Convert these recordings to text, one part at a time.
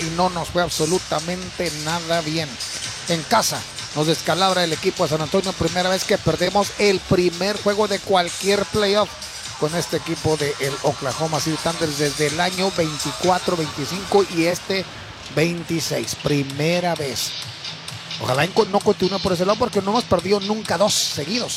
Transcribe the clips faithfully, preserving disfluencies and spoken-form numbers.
y no nos fue absolutamente nada bien. En casa nos descalabra el equipo de San Antonio, primera vez que perdemos el primer juego de cualquier playoff con este equipo de el Oklahoma City Thunder desde el año veinticuatro veinticinco y este veintiséis, primera vez. Ojalá no continúe por ese lado porque no hemos perdido nunca dos seguidos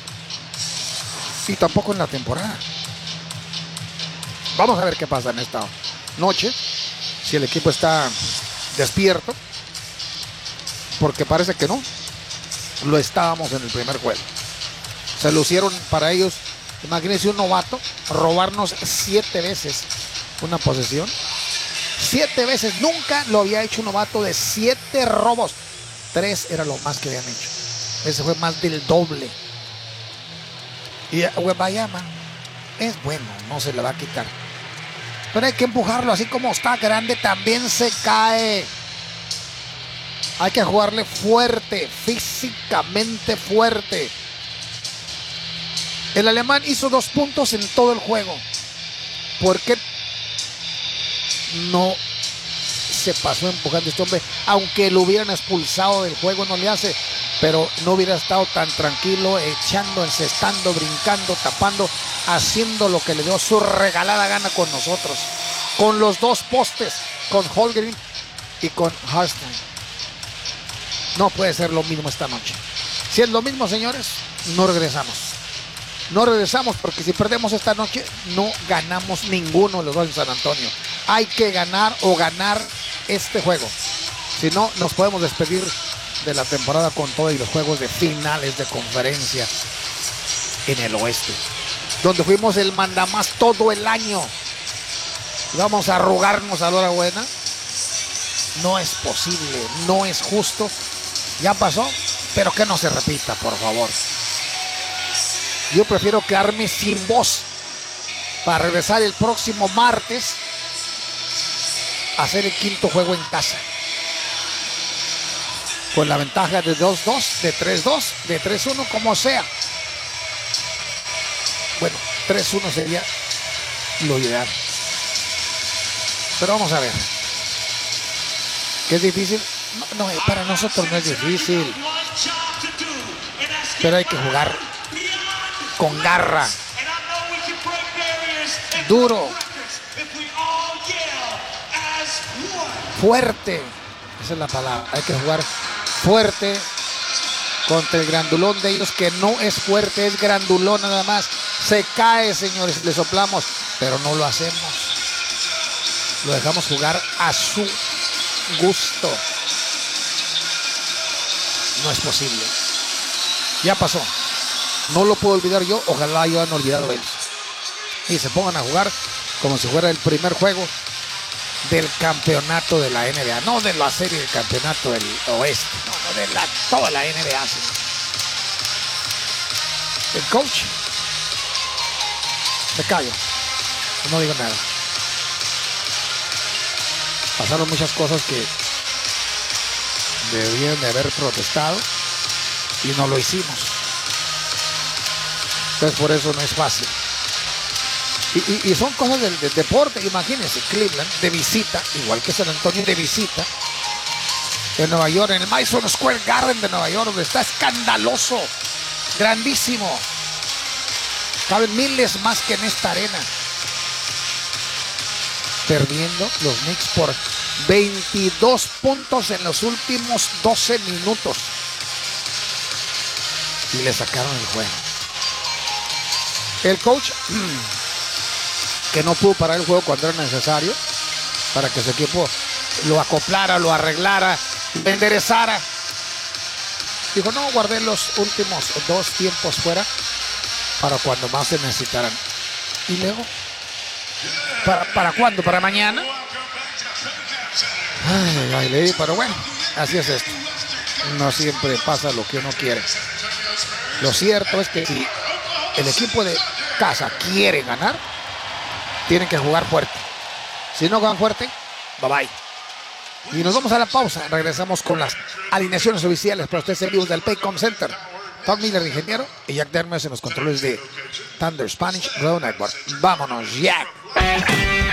y tampoco en la temporada. Vamos a ver qué pasa en esta noche, si el equipo está despierto, porque parece que no lo estábamos en el primer juego. Se lucieron para ellos. Imagínense un novato robarnos siete veces una posesión. Siete veces. Nunca lo había hecho un novato de siete robos. Tres era lo más que habían hecho. Ese fue más del doble. Y Wembanyama es bueno, no se le va a quitar. Pero hay que empujarlo, así como está grande también se cae. Hay que jugarle fuerte, físicamente fuerte. El alemán hizo dos puntos en todo el juego. ¿Por qué no se pasó empujando este hombre? Aunque lo hubieran expulsado del juego, no le hace. Pero no hubiera estado tan tranquilo, echando, encestando, brincando, tapando, haciendo lo que le dio su regalada gana con nosotros. Con los dos postes, con Holmgren y con Hartenstein. No puede ser lo mismo esta noche. Si es lo mismo, señores, no regresamos. No regresamos porque si perdemos esta noche, no ganamos ninguno de los dos en San Antonio. Hay que ganar o ganar este juego. Si no, nos podemos despedir de la temporada con todo y los juegos de finales de conferencia en el oeste, donde fuimos el mandamás todo el año. Vamos a arrugarnos a la hora buena. No es posible, no es justo. Ya pasó, pero que no se repita, por favor. Yo prefiero quedarme sin voz para regresar el próximo martes a hacer el quinto juego en casa. Con la ventaja de dos dos, de tres dos, de tres uno, como sea. Bueno, tres uno sería lo ideal. Pero vamos a ver. ¿Qué es difícil? No, no, para nosotros no es difícil. Pero hay que jugar con garra. Duro. Fuerte. Esa es la palabra. Hay que jugar fuerte contra el grandulón de ellos, que no es fuerte, es grandulón nada más. Se cae, señores, le soplamos, pero no lo hacemos. Lo dejamos jugar a su gusto. No es posible. Ya pasó. No lo puedo olvidar yo, ojalá hayan olvidado ellos. Y se pongan a jugar como si fuera el primer juego del campeonato de la N B A, no de la serie del campeonato del oeste, no, no de la, toda la N B A. Sí. El coach, me callo, no digo nada. Pasaron muchas cosas que debían de haber protestado y no lo hicimos. Entonces por eso no es fácil. Y, y, y son cosas del, del deporte. Imagínense, Cleveland de visita, igual que San Antonio de visita, en Nueva York, en el Madison Square Garden de Nueva York, donde está escandaloso, grandísimo. Caben miles más que en esta arena. Perdiendo los Knicks por veintidós puntos en los últimos doce minutos. Y le sacaron el juego. El coach que no pudo parar el juego cuando era necesario para que su equipo lo acoplara, lo arreglara, lo enderezara. Dijo, no, guardé los últimos dos tiempos fuera para cuando más se necesitaran. Y luego, ¿para, para cuándo? ¿Para mañana? Ay, ay, leí, pero bueno, así es esto. No siempre pasa lo que uno quiere. Lo cierto es que si el equipo de casa quiere ganar, tienen que jugar fuerte. Si no juegan fuerte, bye bye. Y nos vamos a la pausa. Regresamos con las alineaciones oficiales para ustedes en vivo del Paycom Center. Tom Miller, ingeniero, y Jack Dermes en los controles de Thunder Spanish Radio Network. Vámonos, Jack.